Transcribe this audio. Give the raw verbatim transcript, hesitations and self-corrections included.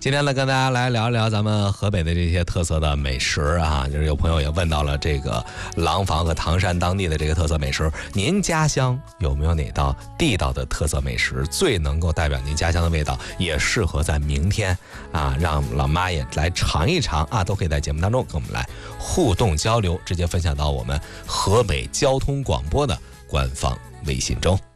今天呢，跟大家来聊一聊咱们河北的这些特色的美食啊，就是有朋友也问到了这个廊坊和唐山当地的这个特色美食，您家乡有没有哪道地道的特色美食，最能够代表您家乡的味道，也适合在明天啊，让老妈也来尝一尝啊，都可以在节目当中跟我们来互动交流，直接分享到我们河北交通广播的官方微信中。